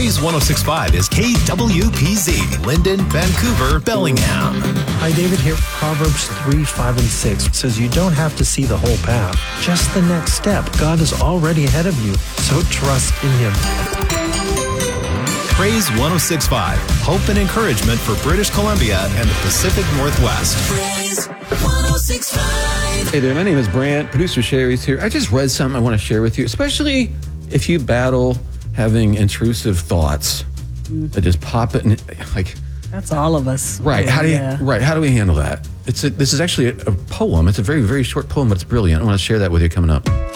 Praise 106.5 is KWPZ, Linden, Vancouver, Bellingham. Hi, David here. Proverbs 3, 5, and 6 says you don't have to see the whole path, just the next step. God is already ahead of you, so trust in Him. Praise 106.5, hope and encouragement for British Columbia and the Pacific Northwest. Praise 106.5. Hey there, my name is Brant. Producer Sherry's here. I just read something I want to share with you, especially if you battle having intrusive thoughts that just pop in, like. That's all of us. Right. How do we handle that? This is actually a poem. It's a very, very short poem, but it's brilliant. I want to share that with you coming up.